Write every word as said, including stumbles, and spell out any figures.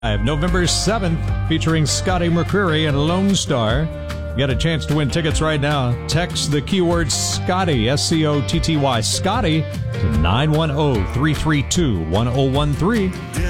November seventh, featuring Scotty McCreery and Lone Star. Get a chance to win tickets right now. Text the keyword Scotty, S C O T T Y, Scotty, to nine one zero, three three two, one zero one three.